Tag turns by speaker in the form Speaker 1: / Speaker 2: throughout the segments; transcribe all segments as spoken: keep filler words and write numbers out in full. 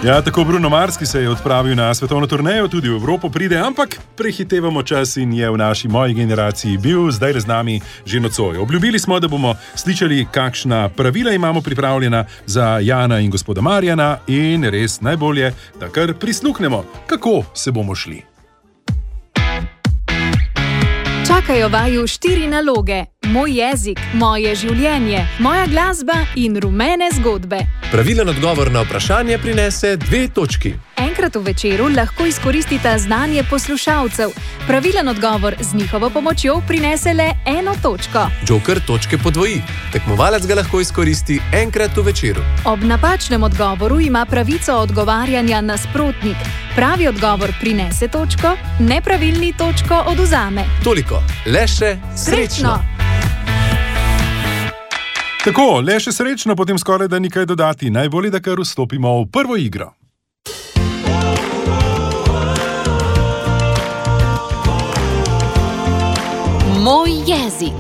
Speaker 1: Ja, tako Bruno Mars, ki se je odpravil na svetovno turnejo, tudi v Evropo pride, ampak prehitevamo čas in je v naši moji generaciji bil zdaj z nami že nocoj. Obljubili smo, da bomo slišali, kakšna pravila imamo pripravljena za Jana in gospoda Marjana in res najbolje, da kar prisluhnemo, kako se bomo šli.
Speaker 2: Čakajo vaju štiri naloge. Moj jezik, moje življenje, moja glasba in rumene zgodbe.
Speaker 3: Pravilen odgovor na vprašanje prinese dve točki.
Speaker 2: Enkrat v večeru lahko izkoristite znanje poslušalcev. Pravilen odgovor z njihovo pomočjo prinese le eno točko.
Speaker 3: Joker točke podvoji. Tekmovalec ga lahko izkoristi enkrat v večeru.
Speaker 2: Ob napačnem odgovoru ima pravico odgovarjanja nasprotnik. Pravi odgovor prinese točko, nepravilni točko odvzame.
Speaker 3: Toliko. Le še srečno!
Speaker 1: Tako, le še srečno, potem skoraj da nikaj dodati. Najbolje, da kar vstopimo v prvo igro.
Speaker 2: Moj jezik.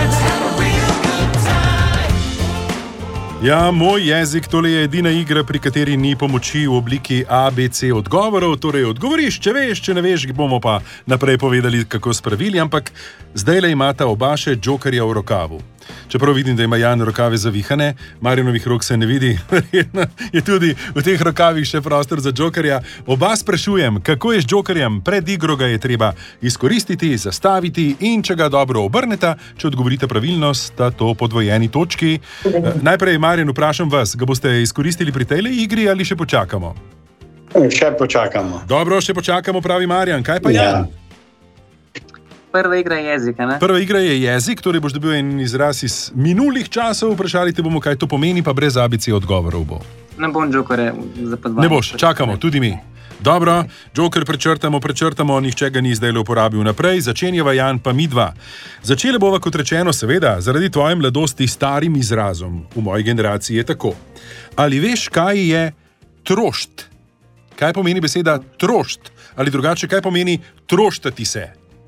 Speaker 1: Ja, moj jezik, tole je edina igra, pri kateri ni pomoči v obliki A B C odgovorov, torej odgovoriš, če veš, če ne veš, bomo pa naprej povedali, kako spravili, ampak zdajle imata oba še jokerja v rokavu. Čeprav vidim, da ima Jan rokave zavihane, Marjanovih rok se ne vidi, verjetno je tudi v teh rokavih še prostor za jokerja. Oba sprašujem, kako je z jokerjem, pred igro ga je treba izkoristiti, zastaviti in če ga dobro obrneta, če odgovorite pravilno, sta to podvojeni točki. Najprej, Marjan, vprašam vas, ga boste izkoristili pri tej igri ali še počakamo?
Speaker 4: Še počakamo.
Speaker 1: Dobro, še počakamo, pravi Marjan. Kaj pa Jan? Ja.
Speaker 5: Prva igra je jezik, ne?
Speaker 1: Prva igra je jezik, torej boš dobil en izraz iz minulih časov, vprašali te bomo, kaj to pomeni, pa brez A B C odgovorov bo.
Speaker 5: Ne bom jokere za podvajanje.
Speaker 1: Ne boš, čakamo, tudi mi. Dobro, joker prečrtamo, prečrtamo, nihče ga ni zdaj uporabil naprej, začenjava Jan pa mi dva. Začele bova, kot rečeno, seveda, zaradi tvoje mladosti starim izrazom. V moji generaciji je tako. Ali veš, kaj je trošt? Kaj pomeni beseda trošt? Ali drugače, kaj pomeni troštati se?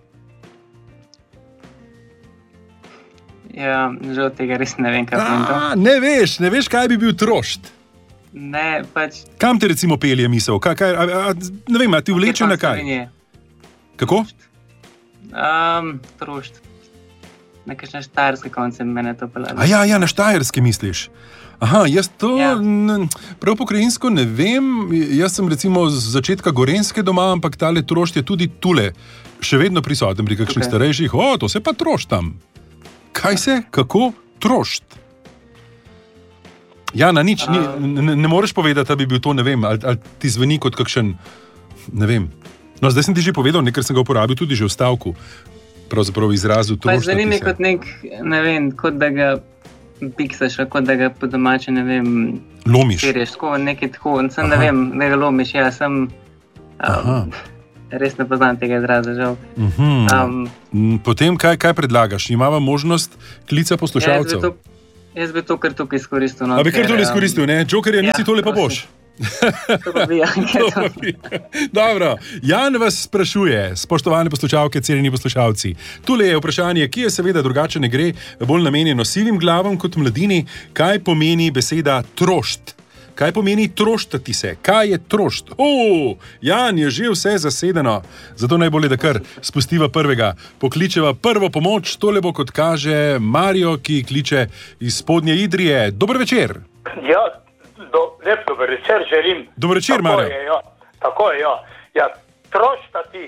Speaker 5: Ja, žal tega res ne vem, kaj pomeni to.
Speaker 1: Ne veš, ne veš, kaj bi bil trošt.
Speaker 5: Ne, pač...
Speaker 1: Kam te recimo pelje misel? Kaj, kaj, a, a, ne vem, a ti vleče na kaj? Kako?
Speaker 5: Um, trošt. Nekaj štajerske konce mene to pelje.
Speaker 1: A ja, ja, na štajerske misliš. Aha, jaz to ja. n, prav pokrajinsko ne vem. Jaz sem recimo z začetka Gorenjske doma, ampak tale trošt je tudi tule. Še vedno prisoten pri kakšnih okay. starejših. O, to se pa troštam. Kaj se? Kako? Trošt. Jana, nič, ni, ne, ne moreš povedati, da bi bil to, ne vem, ali, ali ti zveni kot kakšen, ne vem. No, zdaj sem ti že povedal, nekaj sem ga uporabil tudi že v stavku. Pravzaprav izrazu troštati se.
Speaker 5: Pa zveni mi kot nek, ne vem, kot da ga piksaš, kot da ga po domače, ne vem...
Speaker 1: Lomiš.
Speaker 5: Perješ, tako, nekaj tako, sem, ne vem, da ga lomiš, ja, sem... Um, res ne poznam tega izraza, žal.
Speaker 1: Uhum. Um, Potem, kaj, kaj predlagaš? Imava možnost klica poslušalcev?
Speaker 5: Ja, jaz bi to kar tukaj izkoristil. No,
Speaker 1: A bi kar tole izkoristil, ne? Jokerja nisi ja, tole pa boš.
Speaker 5: To pa bi, ja.
Speaker 1: Dobro, Jan vas sprašuje, spoštovane poslušalke, cenjeni poslušalci. Tule je vprašanje, ki je seveda drugače ne gre, bolj namenjeno sivim glavam kot mladini. Kaj pomeni beseda trošt? Kaj pomeni troštati se? Kaj je trošt? O, Jan, je že vse zasedeno. Zato najbolje, da kar spustiva prvega. Pokličeva prvo pomoč, tole bo, kot kaže, Mario, ki kliče iz Spodnje Idrije. Dober večer.
Speaker 6: Ja, do, lep dober večer želim.
Speaker 1: Dober večer,
Speaker 6: tako
Speaker 1: Mario.
Speaker 6: Je, ja. Tako je, ja. Ja, troštati,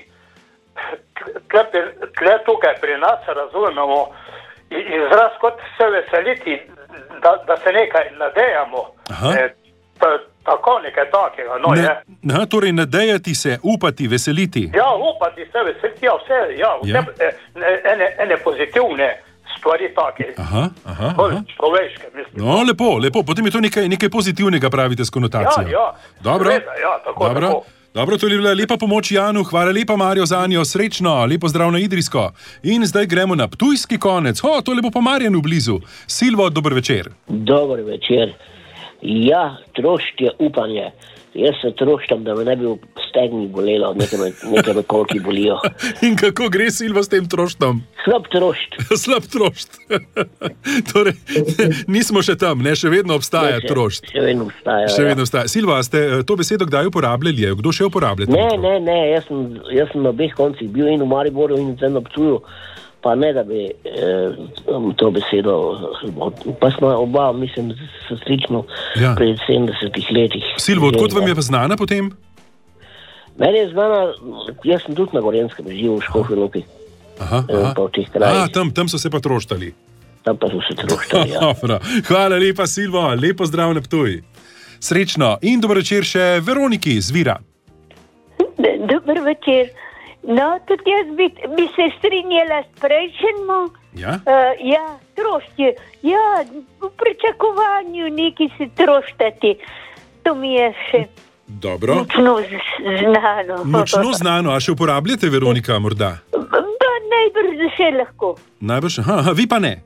Speaker 6: tle tukaj pri nas razumemo izraz kot se veseliti, da, da se nekaj nadejamo.
Speaker 1: Aha.
Speaker 6: E, Tako, nekaj takega, no
Speaker 1: ne,
Speaker 6: je.
Speaker 1: Aha, torej nadejati se, upati, veseliti.
Speaker 6: Ja, upati se, veseliti, ja, vse, ja, vse ja. Ene, ene pozitivne stvari take.
Speaker 1: Aha, aha, aha.
Speaker 6: Človeške, mislim.
Speaker 1: No, lepo, lepo, potem je to nekaj, nekaj pozitivnega, pravite, s konotacijo.
Speaker 6: Ja, ja,
Speaker 1: dobro,
Speaker 6: seveda, ja, tako,
Speaker 1: dobro.
Speaker 6: tako.
Speaker 1: Dobro, to je bila lepa pomoč Janu, hvala lepa Mario za njo, srečno, lepo zdrav na Idrijsko. In zdaj gremo na ptujski konec, o, to lepo pa Marjanu blizu. Silvo, dober večer.
Speaker 7: Dober večer. Ja, trošt je upanje. Jaz se troštam, da me ne bi stegni bolelo, nekaj me kolki bolijo.
Speaker 1: In kako gre, Silvo, s tem troštom?
Speaker 7: Slab trošt.
Speaker 1: Slab trošt. Torej, nismo še tam, ne, še vedno obstaja
Speaker 7: še,
Speaker 1: trošt.
Speaker 7: Še vedno obstaja.
Speaker 1: Še vedno
Speaker 7: ja.
Speaker 1: obstaja. Silvo, a ste to besedo kdaj uporabljali? Je? Kdo še uporablja?
Speaker 7: Ne, ne, ne, jaz sem, jaz sem na obeh koncih bil in v Mariboru in zdaj na Ptuju, pa ne da bi eh, to besedo, pa smo oba, mislim, sestrično
Speaker 1: Ja.
Speaker 7: pred sedemdesetih letih.
Speaker 1: Silvo, odkot vam je pa znana potem?
Speaker 7: Meni je znana, jaz sem tudi na Gorenskem živel v Škofji Loki.
Speaker 1: Aha,
Speaker 7: eh,
Speaker 1: aha.
Speaker 7: pa v teh krajih.
Speaker 1: A, tam, tam so se pa troštali.
Speaker 7: Tam pa so se troštali, ja.
Speaker 1: Dobro. Hvala lepa, Silvo, lepo zdrav na Ptuj. Srečno in dober večer še Veroniki z Vira.
Speaker 8: Dober večer. No, tudi jaz bi, bi se strinjala s prejšnjim.
Speaker 1: Ja?
Speaker 8: Uh, ja, trošti. Ja, v pričakovanju neki se troštati. To mi je še
Speaker 1: Dobro.
Speaker 8: močno z- znano.
Speaker 1: Močno znano, a še uporabljate, Veronika, morda?
Speaker 8: Pa najbrž še lahko.
Speaker 1: Najbrž, aha, aha, vi pa ne.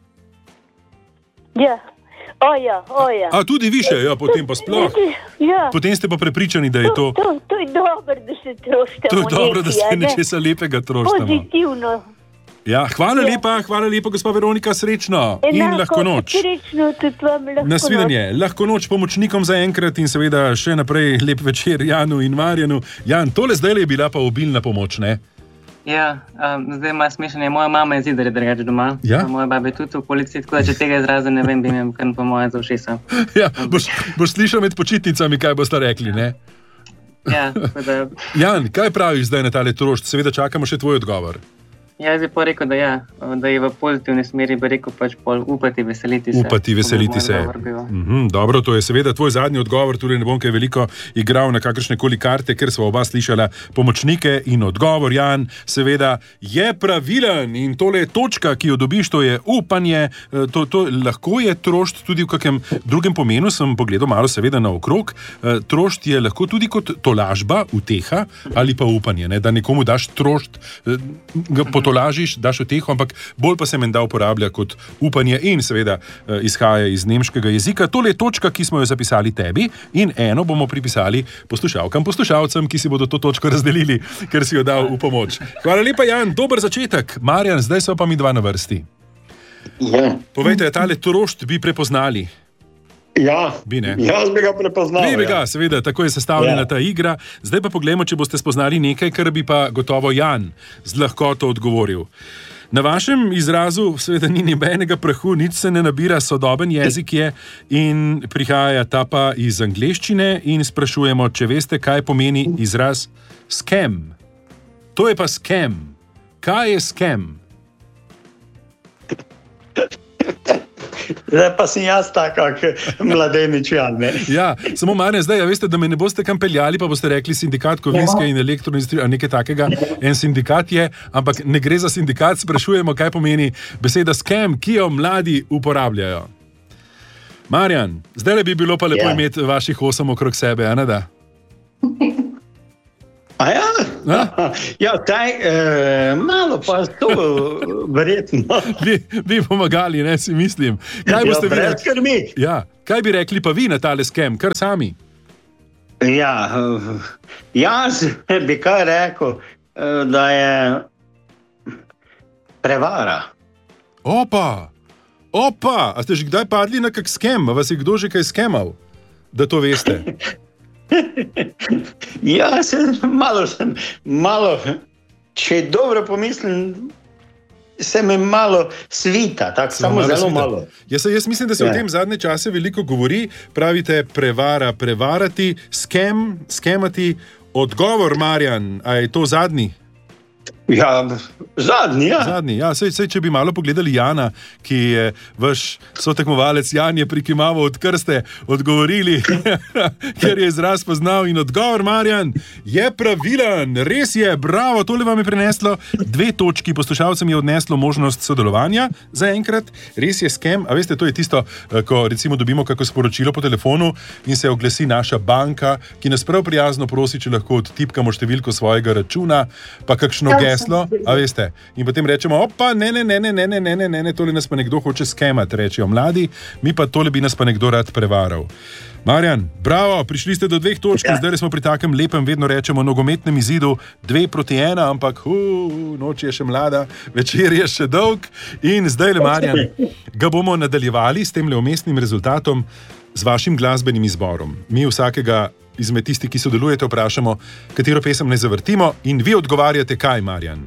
Speaker 8: Ja, oja, oja.
Speaker 1: A tudi vi še, ja, potem pa sploh.
Speaker 8: Ja,
Speaker 1: Potem ste pa prepričani, da je to,
Speaker 8: to, to je dobro, da se troštamo.
Speaker 1: to je dobro, da
Speaker 8: neki,
Speaker 1: se
Speaker 8: a ne?
Speaker 1: nečesa lepega troštamo.
Speaker 8: Pozitivno.
Speaker 1: Ja, hvala lepa, hvala lepa, gospa Veronika, srečno in
Speaker 8: Enako,
Speaker 1: lahko noč.
Speaker 8: Srečno tudi vam lahko noč.
Speaker 1: Nasvidenje, lahko noč pomočnikom za enkrat in seveda še naprej lep večer Janu in Marjanu. Jan, tole zdaj je bila pa obilna pomoč, ne?
Speaker 5: Ja, um, zdaj ima smešanje. Moja mama je zidar, je drugače doma.
Speaker 1: Ja?
Speaker 5: Moja baba je tudi v okolici, tako da če tega izraza ne vem, bi imel kar po moje za ušesa.
Speaker 1: Ja, boš, boš slišal med počitnicami, kaj boste rekli, ne?
Speaker 5: Ja, tako da,
Speaker 1: Jan, kaj praviš zdaj na tale trošt? Seveda čakamo še tvoj odgovor.
Speaker 5: jaz bi pa rekel, da, ja, da je v pozitivni smeri, bi rekel pač pol upati, veseliti se.
Speaker 1: Upati, veseliti se. Mhm, dobro, to je seveda tvoj zadnji odgovor, tudi ne bom kaj veliko igral na kakršne koli karte, ker smo oba slišala pomočnike in odgovor, Jan, seveda je pravilen in tole je točka, ki jo dobiš, to je upanje, to, to lahko je trošt tudi v kakem drugem pomenu, sem pogledal malo seveda naokrog, trošt je lahko tudi kot tolažba, uteha ali pa upanje, ne? Da nekomu daš trošt, ga potolažiš, daš uteho, ampak bolj pa se menda uporablja kot upanje in seveda izhaja iz nemškega jezika. Tole je točka, ki smo jo zapisali tebi in eno bomo pripisali poslušalkam, poslušalcem, ki si bodo to točko razdelili, ker si jo dal v pomoč. Hvala lepa, Jan, dober začetek. Marjan, zdaj so pa mi dva na vrsti.
Speaker 4: Ja,
Speaker 1: Povejte, tale trošt bi prepoznali.
Speaker 4: ja.
Speaker 1: Bi, ne?
Speaker 4: Jaz bi ga prepoznal.
Speaker 1: Vi bi ga,
Speaker 4: ja.
Speaker 1: seveda, tako je sestavljena
Speaker 4: Ja.
Speaker 1: ta igra. Zdaj pa poglejmo, če boste spoznali nekaj, kar bi pa gotovo Jan z lahkoto odgovoril. Na vašem izrazu seveda ni nobenega prahu, nič se ne nabira, sodoben jezik je in prihaja ta pa iz angleščine in sprašujemo, če veste, kaj pomeni izraz scam. To je pa scam. Kaj je scam?
Speaker 4: Zdaj pa sem jaz tako, mladenič Jan. Ne?
Speaker 1: Ja, samo Marjan, zdaj, a veste, da me ne boste kam peljali, pa boste rekli sindikat kovinske in elektroindustrije, ali nekaj takega. En sindikat je, ampak ne gre za sindikat, sprašujemo, kaj pomeni beseda scam, ki jo mladi uporabljajo. Marjan, zdaj le bi bilo pa lepo
Speaker 4: Ja.
Speaker 1: imeti vaših osem okrog sebe, a ne da?
Speaker 4: A ja?
Speaker 1: A?
Speaker 4: Ja, taj, eh, malo pa to verjetno.
Speaker 1: Bi, bi pomagali, ne, si mislim. Kaj boste
Speaker 4: Ja,
Speaker 1: vi
Speaker 4: brez
Speaker 1: rekli?
Speaker 4: skrbi.
Speaker 1: Ja, kaj bi rekli pa vi na tale scam, kar sami?
Speaker 4: Ja, eh, jaz bi kaj rekel, eh, da je prevara.
Speaker 1: Opa, opa, a ste že kdaj padli na kak scam? A vas je kdo že kaj skemal, da to veste?
Speaker 4: Ja, se, malo sem, malo, če dobro pomislim, se mi malo svita, tako samo zelo
Speaker 1: svita.
Speaker 4: malo.
Speaker 1: Jaz, jaz mislim, da se
Speaker 4: Ja.
Speaker 1: o tem zadnje čase veliko govori. Pravite prevara, prevarati, scam, skemati. Odgovor, Marjan, a je to zadnji?
Speaker 4: Ja, zadnji, ja.
Speaker 1: Zadnji, ja, sej, sej, če bi malo pogledali Jana, ki je vaš sotekmovalec Jan, je prikimaval od krste, odgovorili, ker je izraz poznal in odgovor, Marjan, je pravilen, res je, bravo, tole vam je prineslo dve točki, poslušalcem je odneslo možnost sodelovanja za enkrat, res je scam, a veste, to je tisto, ko recimo dobimo kako sporočilo po telefonu in se oglasi naša banka, ki nas prav prijazno prosi, če lahko odtipkamo številko svojega računa, pa kakšno geslo, a veste. In potem rečemo, opa, ne, ne, ne, ne, ne, ne, ne, ne, ne, ne, tole nas pa nekdo hoče skemati, rečejo mladi, mi pa tole bi nas pa nekdo rad prevaral. Marjan, bravo, prišli ste do dveh točk, ja. Zdaj smo pri takem lepem, vedno rečemo, nogometnem izidu, dve proti ena, ampak uh, noč je še mlada, večer je še dolg in zdaj le, Marjan, ga bomo nadaljevali s tem le umestnim rezultatom z vašim glasbenim izborom. Mi vsakega izmed tistih, ki sodelujete, vprašamo, katero pesem naj zavrtimo in vi odgovarjate kaj, Marjan?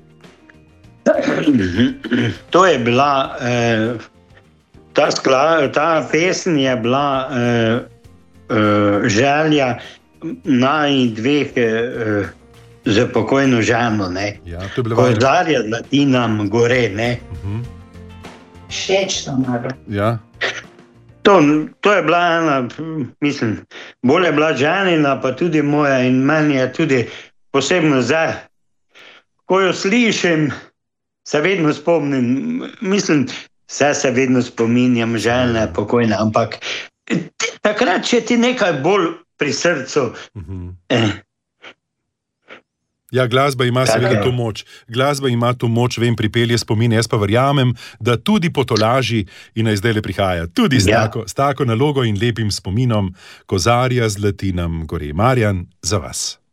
Speaker 4: To je bila... Eh... Ta, skla, ta pesem je bila uh, uh, želja naj dveh uh, za pokojno ženo, ne.
Speaker 1: Ja, to je bila
Speaker 4: Ko zarja zlati nam gore, ne.
Speaker 1: Uh-huh.
Speaker 8: Všečno malo.
Speaker 1: Ja.
Speaker 4: To, to je bila ena, mislim, bolj je bila ženina, pa tudi moja in meni je tudi posebno zdaj. Ko jo slišim, se vedno spomnim, mislim, vse se vedno spominjam, žene, pokojne, ampak takrat, če ti nekaj bolj pri srcu.
Speaker 1: Uh-huh.
Speaker 4: Eh.
Speaker 1: Ja, glasba ima seveda to moč. Glasba ima to moč, vem, pripelje spomin, jaz pa verjamem, da tudi po tolaži in naj zdaj le prihaja. Tudi s, ja. tako, s tako nalogo in lepim spominom, ko zarja zlati nam gore. Marjan, za vas.